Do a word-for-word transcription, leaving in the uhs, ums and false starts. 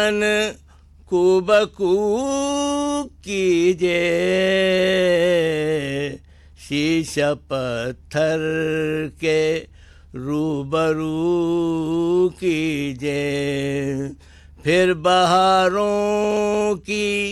मन कुबकू कीजिए, शीशा पत्थर के रूबरू कीजिए, फिर बहारों की